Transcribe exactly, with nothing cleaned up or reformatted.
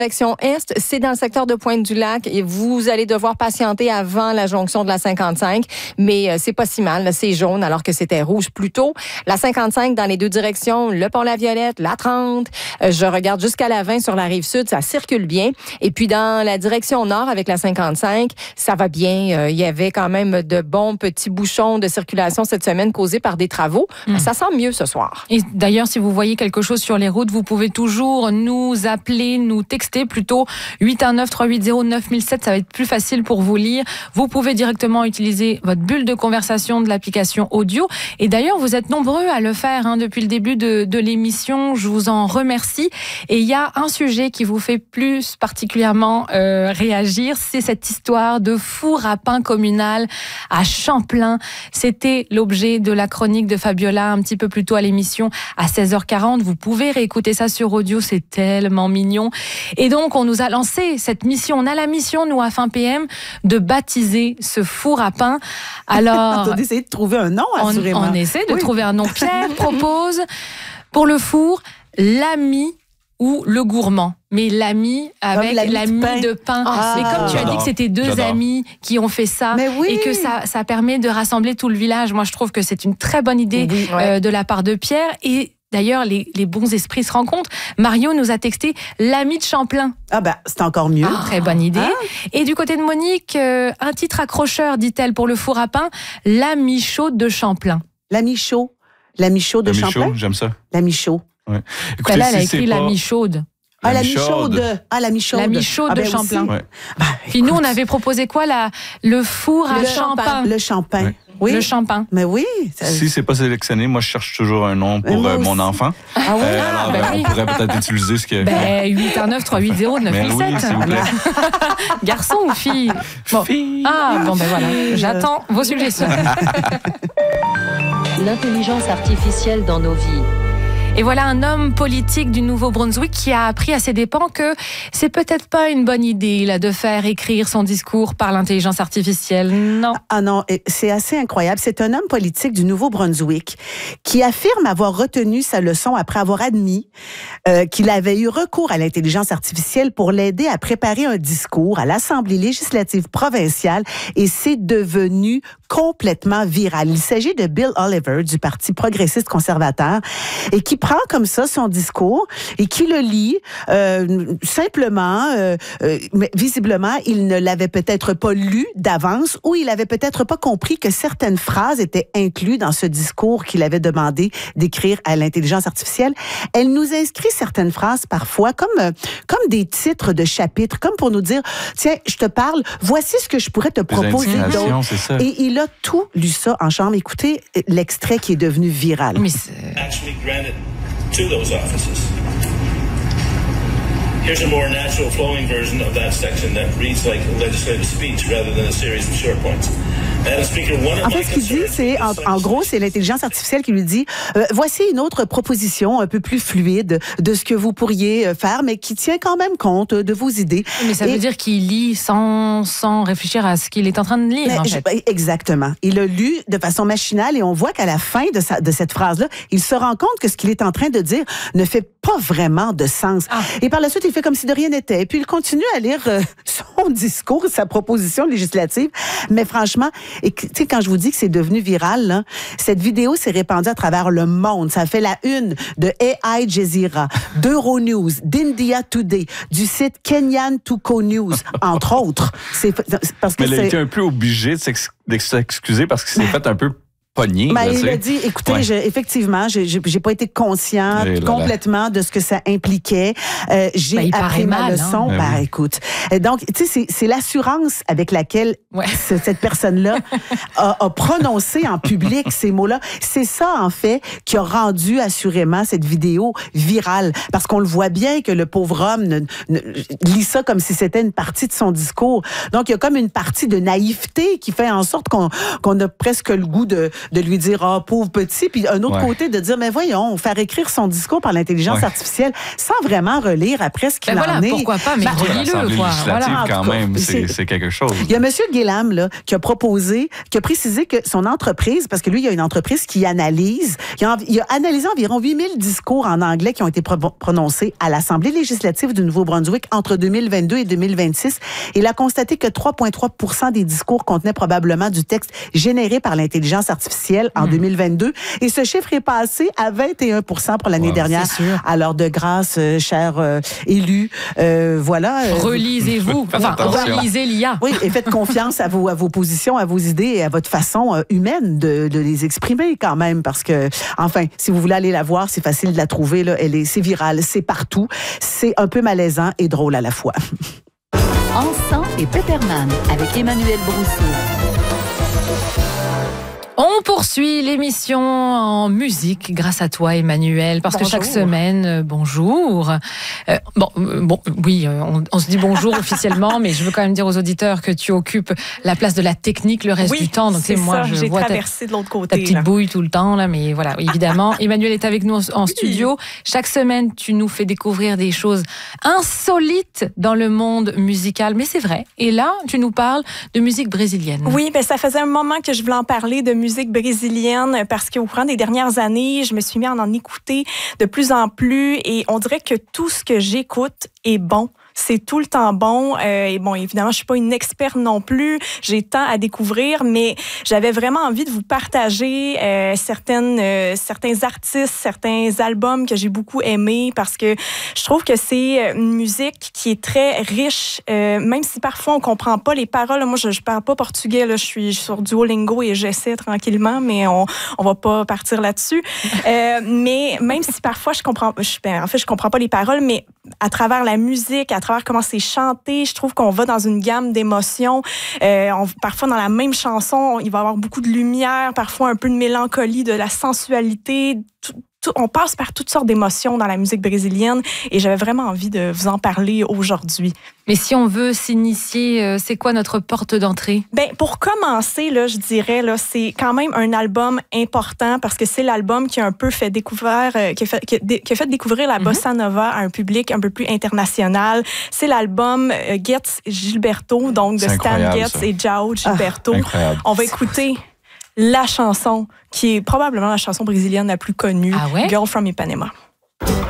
Direction Est, c'est dans le secteur de Pointe-du-Lac et vous allez devoir patienter avant la jonction de la cinquante-cinq, mais euh, c'est pas si mal, là, c'est jaune alors que c'était rouge plus tôt. La cinquante-cinq dans les deux directions, le pont La Violette, la trente, euh, je regarde jusqu'à la vingt sur la rive sud, ça circule bien. Et puis dans la direction nord avec la cinquante-cinq, ça va bien. Euh, il y avait quand même de bons petits bouchons de circulation cette semaine causés par des travaux. Mmh. Ça sent mieux ce soir. Et d'ailleurs, si vous voyez quelque chose sur les routes, vous pouvez toujours nous appeler, nous texter plutôt huit un neuf trois huit zéro neuf zéro zéro sept, ça va être plus facile pour vous lire. Vous pouvez directement utiliser votre bulle de conversation de l'application audio. Et d'ailleurs, vous êtes nombreux à le faire hein, depuis le début de, de l'émission. Je vous en remercie. Et il y a un sujet qui vous fait plus particulièrement euh, réagir, c'est cette histoire de four à pain communal à Champlain. C'était l'objet de la chronique de Fabiola un petit peu plus tôt à l'émission à seize heures quarante. Vous pouvez réécouter ça sur audio, c'est tellement mignon. Et donc, on nous a lancé cette mission. On a la mission, nous, à Fin P M, de baptiser ce four à pain. Alors, on essaie de trouver un nom, assurément. On, on essaie de oui. trouver un nom. Pierre propose, pour le four, l'ami ou le gourmand. Mais l'ami avec l'ami, l'ami de pain. De pain. Ah, mais comme tu as dit que c'était deux J'adore. amis qui ont fait ça oui. et que ça, ça permet de rassembler tout le village, moi, je trouve que c'est une très bonne idée oui, ouais. euh, de la part de Pierre. Et d'ailleurs, les, les bons esprits se rencontrent. Mario nous a texté l'ami de Champlain. Ah ben, c'est encore mieux. Ah, très bonne idée. Ah. Et du côté de Monique, euh, un titre accrocheur, dit-elle, pour le four à pain, l'ami chaude de Champlain. L'ami chaud. L'ami chaud de L'ami Champlain. chaud, j'aime ça. L'ami chaud. Ouais. Écoutez, Ben là, elle a si écrit c'est l'ami pas... chaude. Ah, l'ami chaude. Ah, l'ami chaude. L'ami chaude ah, ben de Champlain. Ouais. Bah, Puis nous, on avait proposé quoi, la, le four à le Champagne. Le champagne. Ouais. Oui. Le champagne. Mais oui. Ça... Si c'est pas sélectionné, moi, je cherche toujours un nom pour euh, mon enfant. Ah oui? Euh, alors, ben ben, oui. on pourrait peut-être utiliser ce que... Ben, huit un neuf trois huit zéro neuf Mais zéro oui, sept. s'il vous plaît. Garçon ou fille? Bon. Fille. Ah, bon, ben voilà. J'attends vos suggestions. L'intelligence artificielle dans nos vies. Et voilà un homme politique du Nouveau-Brunswick qui a appris à ses dépens que c'est peut-être pas une bonne idée là, de faire écrire son discours par l'intelligence artificielle. Non. Ah non, c'est assez incroyable. C'est un homme politique du Nouveau-Brunswick qui affirme avoir retenu sa leçon après avoir admis euh, qu'il avait eu recours à l'intelligence artificielle pour l'aider à préparer un discours à l'Assemblée législative provinciale et c'est devenu complètement viral. Il s'agit de Bill Oliver du Parti progressiste conservateur et qui prend comme ça son discours et qui le lit euh, simplement, euh, euh, mais visiblement, il ne l'avait peut-être pas lu d'avance ou il avait peut-être pas compris que certaines phrases étaient incluses dans ce discours qu'il avait demandé d'écrire à l'intelligence artificielle. Elle nous inscrit certaines phrases parfois comme euh, comme des titres de chapitres, comme pour nous dire, tiens, je te parle, voici ce que je pourrais te proposer d'autre. C'est ça. Et il a tout lu ça en chambre. Écoutez l'extrait qui est devenu viral. Mais c'est... actually granted to those offices. Here's a more natural flowing version of that section that reads like a legislative speech rather than a series of short points. En fait, ce qu'il dit, c'est, en, en gros, c'est l'intelligence artificielle qui lui dit, euh, voici une autre proposition un peu plus fluide de ce que vous pourriez faire, mais qui tient quand même compte de vos idées. Mais ça Et, veut dire qu'il lit sans, sans réfléchir à ce qu'il est en train de lire, mais, en fait. je, exactement. Il a lu de façon machinale et on voit qu'à la fin de, sa, de cette phrase-là, il se rend compte que ce qu'il est en train de dire ne fait pas vraiment de sens. Ah. Et par la suite, il fait comme si de rien n'était. Et puis, il continue à lire euh, son discours, sa proposition législative. Mais franchement, et tu sais, quand je vous dis que c'est devenu viral, là, cette vidéo s'est répandue à travers le monde. Ça fait la une de Al Jazeera, d'Euronews, d'India Today, du site Kenyan Tuko News, entre autres. C'est parce que Mais il a c'est... été un peu obligé de s'excuser parce qu'il s'est fait un peu pogné. Ben, là, il a dit, écoutez, ouais. je, effectivement, j'ai, j'ai pas été conscient Et complètement de ce que ça impliquait. Euh, j'ai ben, appris ma mal, leçon. hein? Ben, ben oui. écoute. Donc, tu sais, c'est, c'est l'assurance avec laquelle ouais. ce, cette personne-là a, a prononcé en public ces mots-là. C'est ça, en fait, qui a rendu assurément cette vidéo virale. Parce qu'on le voit bien que le pauvre homme ne, ne, lit ça comme si c'était une partie de son discours. Donc, il y a comme une partie de naïveté qui fait en sorte qu'on, qu'on a presque le goût de de lui dire, ah, oh, pauvre petit, puis un autre Ouais. côté de dire, mais voyons, faire écrire son discours par l'intelligence Ouais. artificielle sans vraiment relire après ce qu'il Ben en voilà, est. pourquoi pas, mais Ben, relis-le, L'Assemblée quoi. législative, Voilà. En quand tout cas, même, c'est- c'est c'est quelque chose. Il y a M. Guélam là, qui a proposé, qui a précisé que son entreprise, parce que lui, il y a une entreprise qui analyse, il a, il a analysé environ huit mille discours en anglais qui ont été pro- prononcés à l'Assemblée législative du Nouveau-Brunswick entre deux mille vingt-deux et deux mille vingt-six. Il a constaté que trois virgule trois pour cent des discours contenaient probablement du texte généré par l'intelligence artificielle en Mmh. deux mille vingt-deux. Et ce chiffre est passé à vingt et un pour cent pour l'année Wow. dernière. C'est sûr. Alors, de grâce, euh, chers euh, élus, euh, voilà. euh, Relisez-vous. Faites Enfin, attention. relisez l'I A. oui, et faites confiance à vos, à vos positions, à vos idées et à votre façon euh, humaine de, de les exprimer quand même. Parce que, enfin, si vous voulez aller la voir, c'est facile de la trouver. Là. Elle est, c'est viral, c'est partout. C'est un peu malaisant et drôle à la fois. Encens et Pepperman avec Emmanuel Brousseau. On poursuit l'émission en musique grâce à toi, Emmanuel, parce Bonjour. que chaque semaine, euh, bonjour. Euh, bon, euh, bon, oui, euh, on, on se dit bonjour officiellement, mais je veux quand même dire aux auditeurs que tu occupes la place de la technique le reste Oui, du temps. Donc, c'est tu sais, moi, ça, je j'ai vois ta, traversé de l'autre ta côté. petite là. bouille tout le temps, là, mais voilà, évidemment. Emmanuel est avec nous en, en studio. Chaque semaine, tu nous fais découvrir des choses insolites dans le monde musical, mais c'est vrai. Et là, tu nous parles de musique brésilienne. Oui, ben ça faisait un moment que je voulais en parler de musique brésilienne parce qu'au courant des dernières années, je me suis mis à en écouter de plus en plus et on dirait que tout ce que j'écoute est bon. C'est tout le temps bon. Euh, et bon, évidemment, je suis pas une experte non plus. J'ai tant à découvrir, mais j'avais vraiment envie de vous partager euh, certaines, euh, certains artistes, certains albums que j'ai beaucoup aimés parce que je trouve que c'est une musique qui est très riche, euh, même si parfois on comprend pas les paroles. Moi, je, je parle pas portugais. Là, je suis sur Duolingo et j'essaie tranquillement, mais on, on va pas partir là-dessus. euh, mais même si parfois je comprends, je, ben, en fait, je comprends pas les paroles, mais à travers la musique, à travers comment c'est chanté, je trouve qu'on va dans une gamme d'émotions. Euh, on, parfois, dans la même chanson, il va y avoir beaucoup de lumière, parfois un peu de mélancolie, de la sensualité. Tout, tout, on passe par toutes sortes d'émotions dans la musique brésilienne et j'avais vraiment envie de vous en parler aujourd'hui. Mais si on veut s'initier, euh, c'est quoi notre porte d'entrée? Ben, pour commencer, là, je dirais, là, c'est quand même un album important parce que c'est l'album qui a un peu fait découvrir, euh, qui, a fait, qui, a, qui a fait découvrir la bossa nova à un public un peu plus international. C'est l'album euh, Getz Gilberto, donc de C'est Stan incroyable, Getz ça. et João Gilberto. Incroyable. On va écouter la chanson qui est probablement la chanson brésilienne la plus connue, Ah ouais? Girl from Ipanema.